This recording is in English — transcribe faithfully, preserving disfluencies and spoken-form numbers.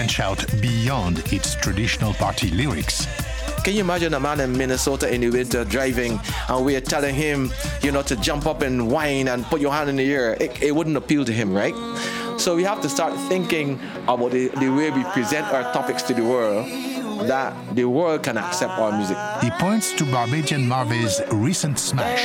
branch out beyond its traditional party lyrics. Can you imagine a man in Minnesota in the winter driving and we're telling him, you know, to jump up and whine and put your hand in the air? It, it wouldn't appeal to him, right? So we have to start thinking about the, the way we present our topics to the world, that the world can accept our music. He points to Barbadian Marvey's recent smash.